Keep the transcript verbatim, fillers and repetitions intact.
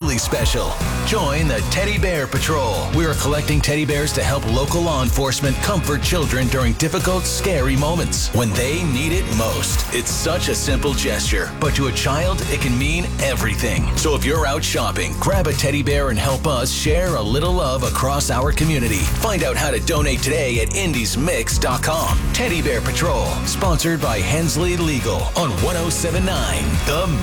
doubly special. Join the Teddy Bear Patrol. We are collecting teddy bears to help local law enforcement comfort children during difficult, scary moments when they need it most. It's such a simple gesture, but to a child, it can mean everything. So if you're out shopping, grab a teddy bear and help us share a little love across our community. Find out how to donate today at indies mix dot com. Teddy Bear Patrol, sponsored by Hensley Legal on one oh seven point nine The